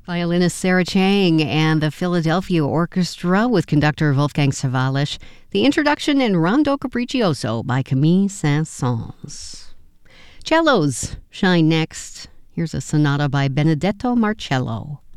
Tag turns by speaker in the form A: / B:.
A: Violinist Sarah Chang and the Philadelphia Orchestra with conductor Wolfgang Sawallisch. The introduction in Rondo Capriccioso by Camille Saint-Saëns. Cellos shine next. Here's a sonata by Benedetto Marcello.